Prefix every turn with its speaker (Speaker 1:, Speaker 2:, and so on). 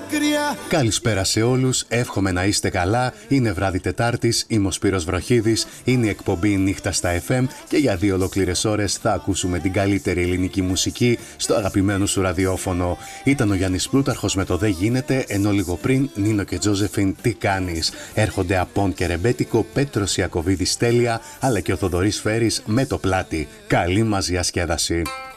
Speaker 1: μακριά.
Speaker 2: Καλησπέρα σε όλους, εύχομαι να είστε καλά. Είναι βράδυ Τετάρτης, είμαι ο Σπύρος Βροχίδης, είναι η εκπομπή Νύχτα στα FM και για 2 ολόκληρες ώρες θα ακούσουμε την καλύτερη ελληνική μουσική στο αγαπημένο σου ραδιόφωνο. Ήταν ο Γιάννης Πλούταρχος με το «Δεν γίνεται», ενώ λίγο πριν Νίνο και Τζόζεφιν «Τι κάνεις». Έρχονται Απόν και Ρεμπέτικο, Πέτρος Ιακωβίδης Τέλεια, αλλά και ο Θοδωρής Φέρης με το Πλάτη. Καλή μας διασκέδαση.